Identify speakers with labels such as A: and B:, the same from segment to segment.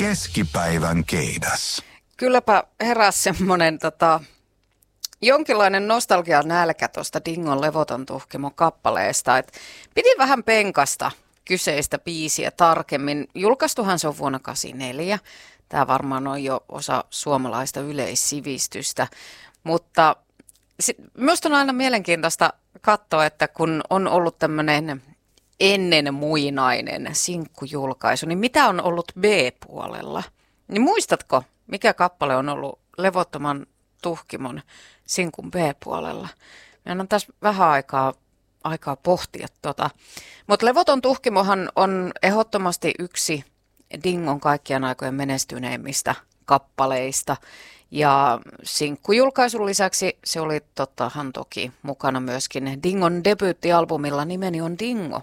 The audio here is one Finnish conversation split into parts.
A: Keskipäivän keidas.
B: Kylläpä heräsi semmoinen jonkinlainen nostalgian nälkä tuosta Dingon Levoton tuhkimo kappaleesta. Et piti vähän penkasta kyseistä biisiä tarkemmin. Julkaistuhan se on vuonna 1984. Tämä varmaan on jo osa suomalaista yleissivistystä. Mutta minusta on aina mielenkiintoista katsoa, että kun on ollut tämmöinen ennen muinainen sinkkujulkaisu, niin mitä on ollut B-puolella? Niin muistatko, mikä kappale on ollut Levottoman tuhkimon sinkun B-puolella? Meidän on tässä vähän aikaa pohtia tota. Mutta Levoton tuhkimohan on ehdottomasti yksi Dingon kaikkien aikojen menestyneimmistä kappaleista. Ja sinkkujulkaisun lisäksi se oli tottahan toki mukana myöskin Dingon debyyttialbumilla Nimeni on Dingo.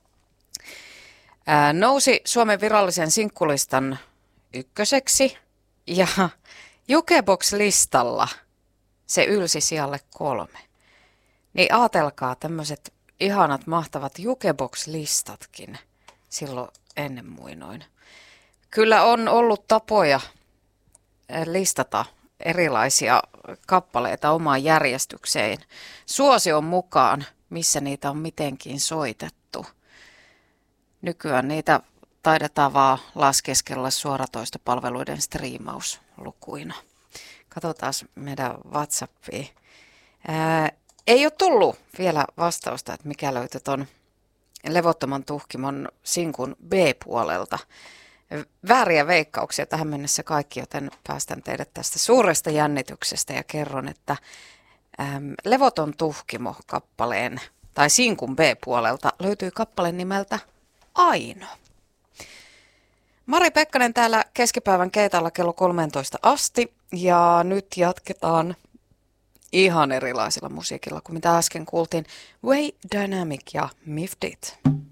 B: Nousi Suomen virallisen sinkkulistan ykköseksi ja Jukebox-listalla se ylsi sijalle 3. Niin aatelkaa tämmöiset ihanat mahtavat Jukebox-listatkin silloin ennen muinoin. Kyllä on ollut tapoja listata erilaisia kappaleita omaan järjestykseen suosion mukaan, missä niitä on mitenkin soitettu. Nykyään niitä taidetaan vaan laskeskella suoratoistopalveluiden striimauslukuina. Katsotaan meidän WhatsAppiin. Ei ole tullut vielä vastausta, että mikä löytyi ton Levottoman tuhkimon sinkun B-puolelta. Vääriä veikkauksia tähän mennessä kaikki, joten päästän teidät tästä suuresta jännityksestä ja kerron, että Levoton tuhkimo kappaleen tai sinkun B-puolelta löytyy kappaleen nimeltä Aino. Mari Pekkanen täällä keskipäivän keitalla kello 13 asti ja nyt jatketaan ihan erilaisilla musiikilla kuin mitä äsken kuultiin. Way Dynamic ja Miffed It.